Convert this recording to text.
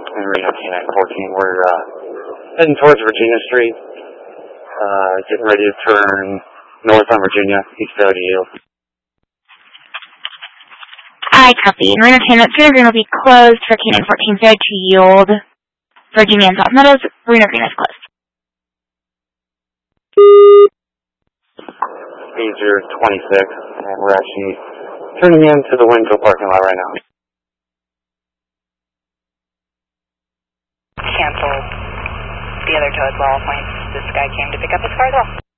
And Reno K914, we're heading towards Virginia Street, getting ready to turn north on Virginia, east out of yield. I copy. Reno K9 Green will be closed for K914 failure to yield. Virginia and South Meadows, Reno Green is closed. Speeds are 26, and we're actually turning into the Winco parking lot right now. Canceled the other tow as well. Points this guy came to pick up his car as well.